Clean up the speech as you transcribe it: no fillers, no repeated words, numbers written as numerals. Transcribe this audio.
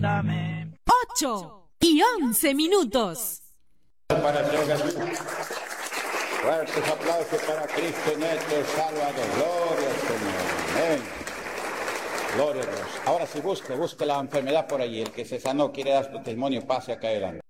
8:11. Para el Señor Jesús. Fuertes aplausos para Cristo nuestro Salvador. Gloria al Señor. Amén. Gloria a Dios. Ahora sí, busque la enfermedad por allí. El que se sanó quiere dar su testimonio, pase acá adelante.